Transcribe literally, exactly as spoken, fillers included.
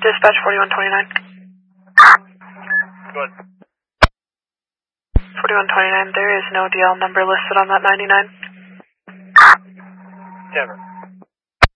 Dispatch forty-one twenty-nine. Good. forty-one twenty-nine, there is no D L number listed on that ninety-nine. Never.